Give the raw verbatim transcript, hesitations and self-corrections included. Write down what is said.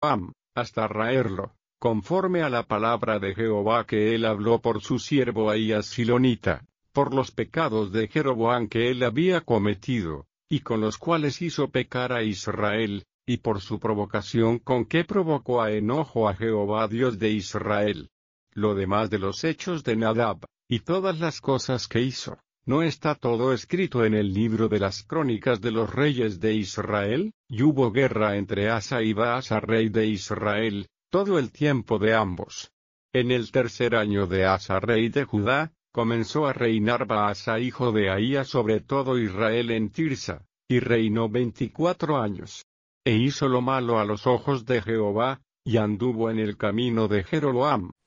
Jeroboam, hasta raerlo, conforme a la palabra de Jehová que él habló por su siervo Ahías Silonita, por los pecados de Jeroboam que él había cometido, y con los cuales hizo pecar a Israel, y por su provocación con que provocó a enojo a Jehová Dios de Israel. Lo demás de los hechos de Nadab, y todas las cosas que hizo, ¿no está todo escrito en el libro de las crónicas de los reyes de Israel? Y hubo guerra entre Asa y Baasa rey de Israel, todo el tiempo de ambos. En el tercer año de Asa rey de Judá, comenzó a reinar Baasa hijo de Ahías sobre todo Israel en Tirsa, y reinó veinticuatro años. E hizo lo malo a los ojos de Jehová, y anduvo en el camino de Jeroboam,